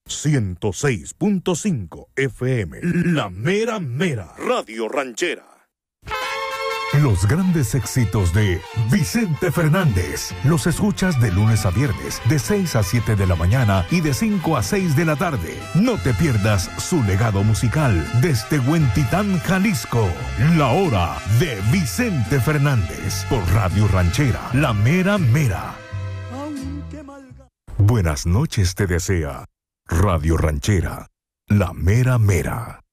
106.5 FM, La Mera Mera, Radio Ranchera. Los grandes éxitos de Vicente Fernández los escuchas de lunes a viernes de 6 a 7 de la mañana y de 5 a 6 de la tarde. No te pierdas su legado musical desde Huentitán, Jalisco. La Hora de Vicente Fernández por Radio Ranchera, La Mera Mera. Buenas noches te desea Radio Ranchera, La Mera Mera.